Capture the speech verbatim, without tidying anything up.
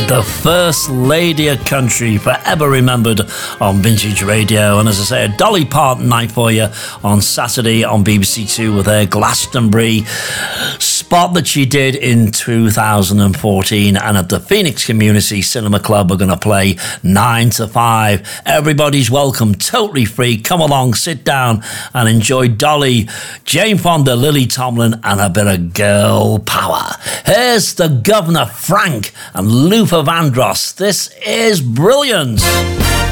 The First Lady of Country, forever remembered on Vintage Radio. And as I say, a Dolly Parton night for you on Saturday on B B C Two with her Glastonbury spot that she did in two thousand fourteen. And at the Phoenix Community Cinema Club, we're going to play nine to five. Everybody's welcome, totally free. Come along, sit down and enjoy Dolly, Jane Fonda, Lily Tomlin, and a bit of girl power. Here's the Governor Frank and Luther Vandross. This is brilliant.